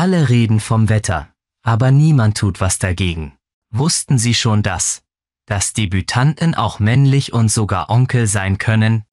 Alle reden vom Wetter, aber niemand tut was dagegen. Wussten Sie schon das? Dass Debütanten auch männlich und sogar Onkel sein können?